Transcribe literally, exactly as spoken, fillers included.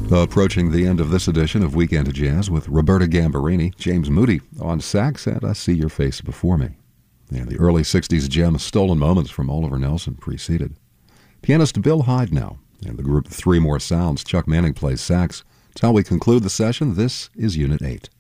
Approaching the end of this edition of Weekend Jazz with Roberta Gambarini, James Moody on sax, and I See Your Face Before Me. And the early sixties gem Stolen Moments from Oliver Nelson preceded. Pianist Bill Hyde now, and the group Three More Sounds. Chuck Manning plays sax. It's how we conclude the session. This is Unit eight.